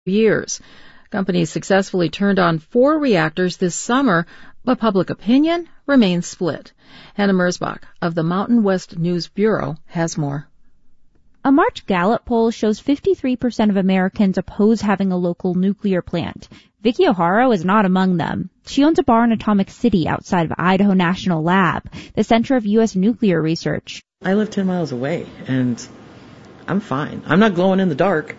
years. Companies successfully turned on 4 reactors this summer, but public opinion remains split. Hannah Merzbach of the Mountain West News Bureau has more. A March Gallup poll shows 53% of Americans oppose having a local nuclear plant. Vicky O'Hara is not among them. She owns a bar in Atomic City outside of Idaho National Lab, the center of U.S. nuclear research. I live 10 miles away, and I'm fine. I'm not glowing in the dark.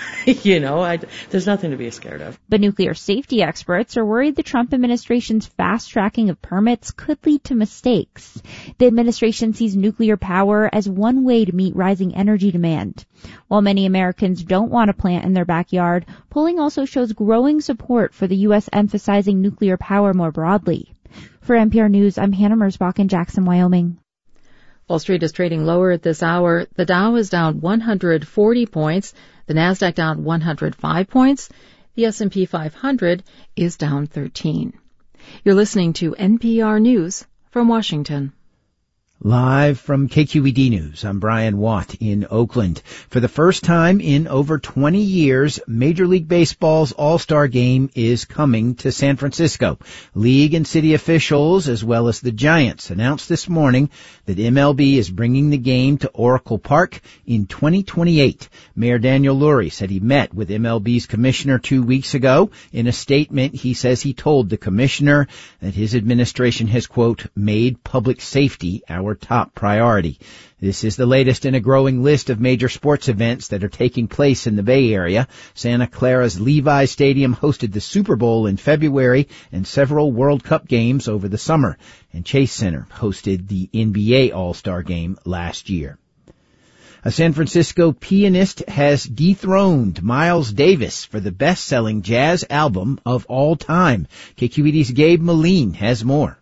There's nothing to be scared of. But nuclear safety experts are worried the Trump administration's fast-tracking of permits could lead to mistakes. The administration sees nuclear power as one way to meet rising energy demand. While many Americans don't want a plant in their backyard, polling also shows growing support for the U.S. emphasizing nuclear power more broadly. For NPR News, I'm Hannah Merzbach in Jackson, Wyoming. Wall Street is trading lower at this hour. The Dow is down 140 points. The Nasdaq down 105 points. The S&P 500 is down 13. You're listening to NPR News from Washington. Live from KQED News, I'm Brian Watt in Oakland. For the first time in over 20 years, Major League Baseball's All-Star Game is coming to San Francisco. League and city officials, as well as the Giants, announced this morning that MLB is bringing the game to Oracle Park in 2028. Mayor Daniel Lurie said he met with MLB's commissioner 2 weeks ago. In a statement, he says he told the commissioner that his administration has, quote, made public safety our top priority. This is the latest in a growing list of major sports events that are taking place in the Bay Area. Santa Clara's Levi Stadium hosted the Super Bowl in February and several World Cup games over the summer. And Chase Center hosted the NBA All-Star Game last year. A San Francisco pianist has dethroned Miles Davis for the best-selling jazz album of all time. KQED's Gabe Moline has more.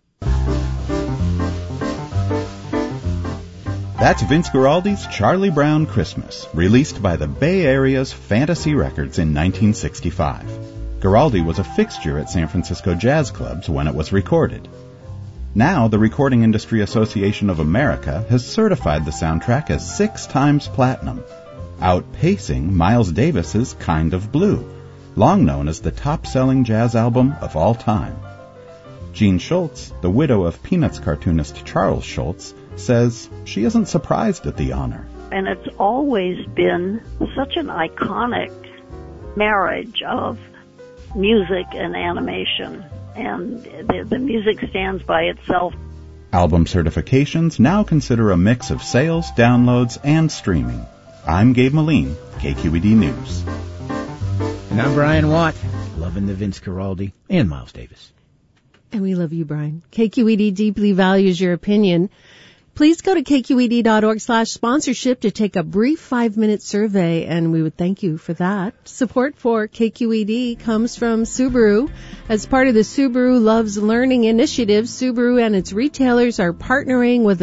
That's Vince Guaraldi's Charlie Brown Christmas, released by the Bay Area's Fantasy Records in 1965. Guaraldi was a fixture at San Francisco jazz clubs when it was recorded. Now, the Recording Industry Association of America has certified the soundtrack as 6 times platinum, outpacing Miles Davis's Kind of Blue, long known as the top-selling jazz album of all time. Jean Schultz, the widow of Peanuts cartoonist Charles Schultz, says she isn't surprised at the honor. And it's always been such an iconic marriage of music and animation, and the music stands by itself. Album certifications now consider a mix of sales, downloads, and streaming. I'm Gabe Moline, KQED News. And I'm Brian Watt, loving the Vince Guaraldi and Miles Davis. And we love you, Brian. KQED deeply values your opinion. Please go to kqed.org/sponsorship to take a brief 5-minute survey, and we would thank you for that. Support for KQED comes from Subaru. As part of the Subaru Loves Learning initiative, Subaru and its retailers are partnering with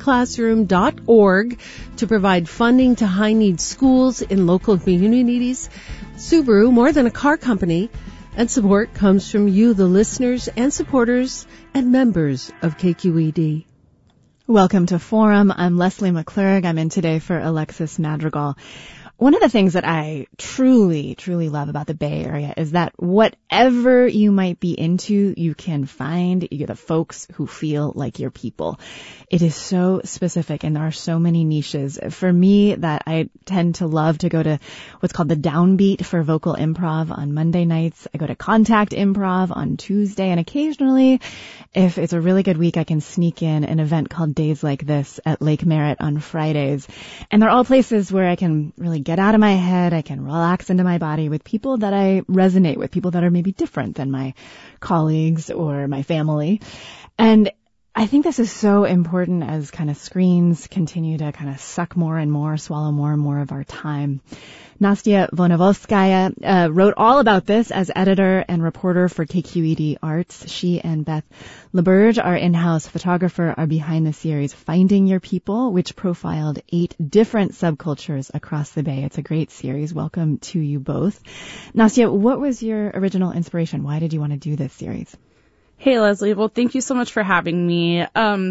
adoptaclassroom.org to provide funding to high-need schools in local communities. Subaru, more than a car company, and support comes from you, the listeners and supporters and members of KQED. Welcome to Forum. I'm Leslie McClurg. I'm in today for Alexis Madrigal. One of the things that I truly, truly love about the Bay Area is that whatever you might be into, you can find the folks who feel like your people. It is so specific, and there are so many niches. For me, that I tend to love to go to what's called the Downbeat for vocal improv on Monday nights. I go to Contact Improv on Tuesday, and occasionally, if it's a really good week, I can sneak in an event called Days Like This at Lake Merritt on Fridays. And they're all places where I can really get out of my head. I can relax into my body with people that I resonate with, people that are maybe different than my colleagues or my family. And I think this is so important as kind of screens continue to kind of suck more and more, swallow more and more of our time. Nastya Vonovolskaya wrote all about this as editor and reporter for KQED Arts. She and Beth LeBurge, our in-house photographer, are behind the series Finding Your People, which profiled 8 different subcultures across the Bay. It's a great series. Welcome to you both. Nastya, what was your original inspiration? Why did you want to do this series? Hey, Leslie. Well, thank you so much for having me.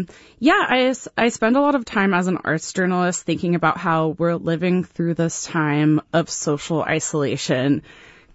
I spend a lot of time as an arts journalist thinking about how we're living through this time of social isolation.